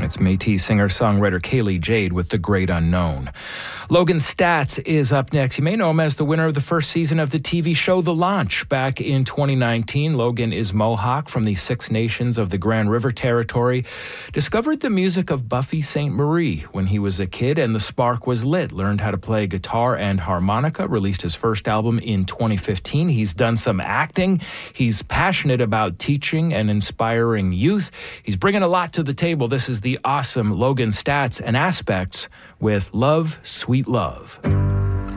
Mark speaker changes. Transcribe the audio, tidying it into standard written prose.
Speaker 1: It's Métis singer-songwriter Kaylee Jade with The Great Unknown. Logan Staats is up next. You may know him as the winner of the first season of the TV show The Launch back in 2019. Logan is Mohawk from the Six Nations of the Grand River Territory. Discovered the music of Buffy St. Marie when he was a kid, and the spark was lit. Learned how to play guitar and harmonica. Released his first album in 2015. He's done some acting. He's passionate about teaching and inspiring youth. He's bringing a lot to the table. This is the awesome Logan Staats and Aspects with Love, Sweet Love.